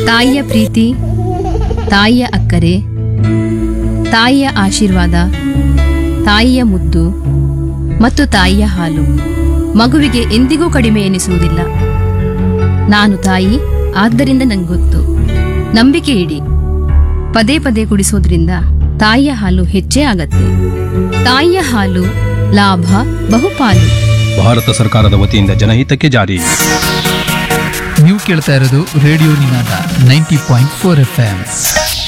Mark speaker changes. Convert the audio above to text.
Speaker 1: ತಾಯಿಯ ಪ್ರೀತಿ, ತಾಯಿಯ ಅಕ್ಕರೆ, ತಾಯಿಯ ಆಶೀರ್ವಾದ, ತಾಯಿಯ ಮುದ್ದು ಮತ್ತು ತಾಯಿಯ ಹಾಲು ಮಗುವಿಗೆ ಎಂದಿಗೂ ಕಡಿಮೆ ಎನಿಸುವುದಿಲ್ಲ. ನಾನು ತಾಯಿ, ಆದ್ದರಿಂದ ನಂಗೊತ್ತು. ನಂಬಿಕೆ ಇಡಿ. ಪದೇ ಪದೇ ಕುಡಿಸೋದ್ರಿಂದ ತಾಯಿಯ ಹಾಲು ಹೆಚ್ಚೇ ಆಗತ್ತೆ. ತಾಯಿಯ ಹಾಲು ಲಾಭ ಬಹುಪಾಲು.
Speaker 2: ಭಾರತ ಸರ್ಕಾರದ ವತಿಯಿಂದ ಜನಹಿತಕ್ಕೆ ಜಾರಿ.
Speaker 3: ನೀವು ಕೇಳ್ತಾ ಇರೋದು ರೇಡಿಯೋ ನಿನಾದ 90.4 FM.